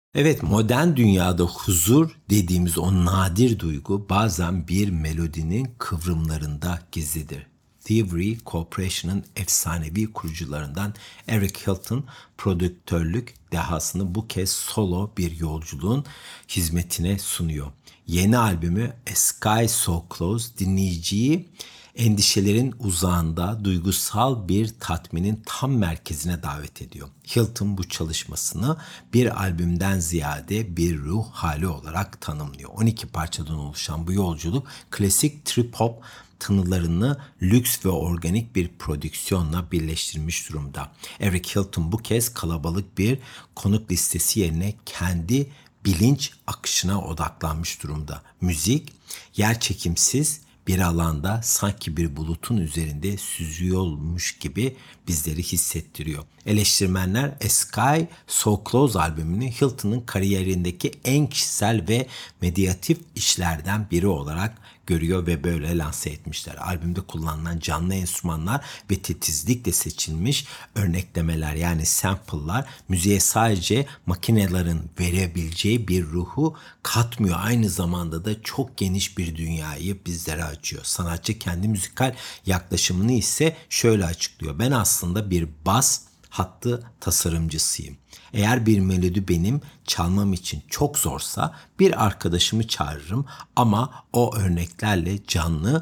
Evet, modern dünyada huzur dediğimiz o nadir duygu bazen bir melodinin kıvrımlarında gizlidir. Thievery Corporation'ın efsanevi kurucularından Eric Hilton, prodüktörlük dehasını bu kez solo bir yolculuğun hizmetine sunuyor. Yeni albümü A Sky So Close dinleyiciyi endişelerin uzağında duygusal bir tatminin tam merkezine davet ediyor. Hilton bu çalışmasını bir albümden ziyade bir ruh hali olarak tanımlıyor. 12 parçadan oluşan bu yolculuk klasik trip hop tınılarını lüks ve organik bir prodüksiyonla birleştirmiş durumda. Eric Hilton bu kez kalabalık bir konuk listesi yerine kendi bilinç akışına odaklanmış durumda. Müzik yerçekimsiz bir alanda sanki bir bulutun üzerinde süzüyormuş gibi bizleri hissettiriyor. Eleştirmenler A Sky So Close albümünü Hilton'ın kariyerindeki en kişisel ve medyatif işlerden biri olarak görüyor ve böyle lanse etmişler. Albümde kullanılan canlı enstrümanlar ve titizlikle seçilmiş örneklemeler yani sample'lar müziğe sadece makinelerin verebileceği bir ruhu katmıyor. Aynı zamanda da çok geniş bir dünyayı bizlere açıyor. Sanatçı kendi müzikal yaklaşımını ise şöyle açıklıyor. Ben aslında bir bas hattı tasarımcısıyım. Eğer bir melodi benim çalmam için çok zorsa bir arkadaşımı çağırırım ama o örneklerle canlı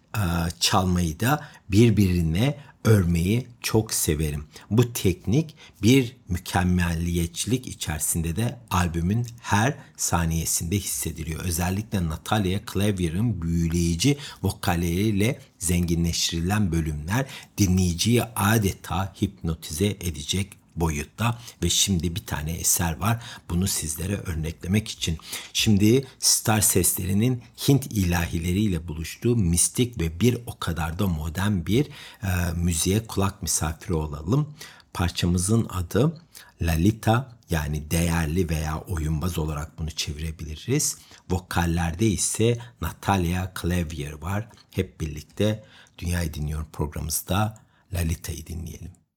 çalmayı da birbirine örmeyi çok severim. Bu teknik bir mükemmelliyetçilik içerisinde de albümün her saniyesinde hissediliyor. Özellikle Natalia Clavier'ın büyüleyici vokalleriyle zenginleştirilen bölümler dinleyiciyi adeta hipnotize edecek boyutta ve şimdi bir tane eser var. Bunu sizlere örneklemek için. Şimdi star seslerinin Hint ilahileriyle buluştuğu mistik ve bir o kadar da modern bir müziğe kulak misafiri olalım. Parçamızın adı Lalita yani değerli veya oyunbaz olarak bunu çevirebiliriz. Vokallerde ise Natalia Clavier var. Hep birlikte Dünyayı Dinliyorum programımızda Lalita'yı dinleyelim.